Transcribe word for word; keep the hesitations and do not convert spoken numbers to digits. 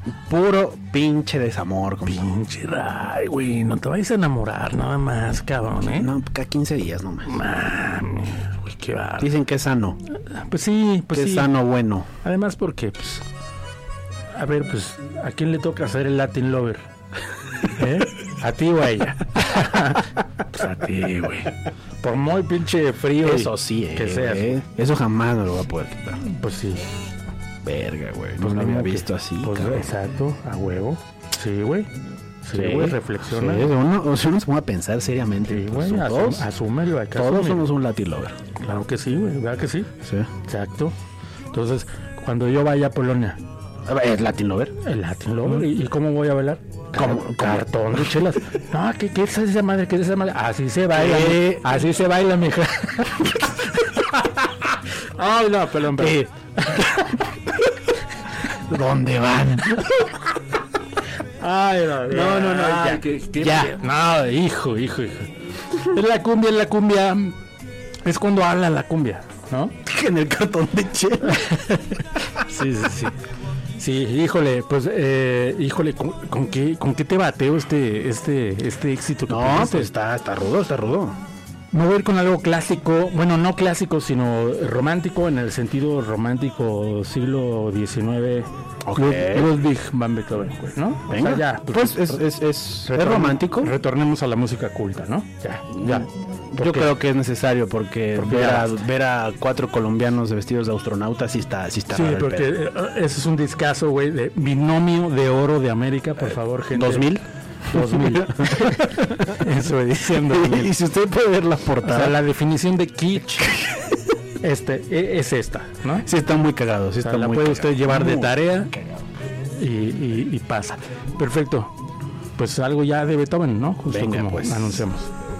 Puro pinche desamor. Compa. Pinche ray, güey. No te vayas a enamorar nada más, cabrón, ¿eh? No, cada quince días nomás. Mami, güey, qué va. Dicen que es sano. Pues sí, pues que sí. es sano, bueno. Además, porque, pues... A ver, pues, ¿a quién le toca hacer el Latin Lover? ¿Eh? ¿A ti o a ella? Pues a ti, güey. Por muy pinche frío. Eso sí, eh, que seas. güey. Eso jamás me lo voy a poder quitar. Pues sí. Verga, güey. No Pues lo había mismo que- visto así. Pues cabrón. exacto, a huevo. Sí, güey. Sí, güey, reflexiona. Sí, uno, o sea, uno se pone a pensar seriamente. Sí, pues, güey, todos, asum- asúmelo. hay que todos asumir. somos un Latin lover. Claro que sí, güey, ¿verdad que sí? Sí. Exacto. Entonces, cuando yo vaya a Polonia, ¿Es Latin lover? el Latin Lover, ¿y, y cómo voy a bailar? ¿Cómo? Como cartón de chelas. No, ¿qué, qué es esa madre? ¿Qué es esa madre? Así se baila, ¿Qué? mi- así se baila, mija. Ay, no, pelón, pelón. ¿Dónde van? Ay, no, No, no, no, Ay, ya, que- que- ya. No, hijo, hijo, hijo. Es la cumbia, es la cumbia. Es cuando habla la cumbia, ¿no? En el cartón de chela. Sí, sí, sí. Sí, híjole, pues, eh, híjole, ¿con, con qué, ¿con qué te bateo este, este, este éxito que No, tuviste? pues está, está rudo, está rudo. Me voy a ir con algo clásico, bueno, no clásico, sino romántico, en el sentido romántico siglo diecinueve. Ok. Lud- Ludwig van Beethoven, pues, ¿no? O Venga. sea, ya, Pues es, es, es, es retorne- romántico. Retornemos a la música culta, ¿no? Ya, ya. Yo Porque- creo que es necesario porque, Porque ver, ya a, basta. ver a cuatro colombianos de vestidos de astronautas sí está, sí está Sí, raro el porque pedo. eh, ese es un discazo, güey, de binomio de oro de América, por favor, gente. ¿Dos mil? dos mil. Eso diciendo. Y si usted puede ver la O portada, sea, la definición de kitsch este, e- es esta, ¿no? sí está muy cagado, sí O sea, está la muy puede cagado. usted llevar de Muy tarea cagado. y, y- y pasa. Perfecto. Pues algo ya de Beethoven, ¿no? Justo Venga, como pues. anunciamos.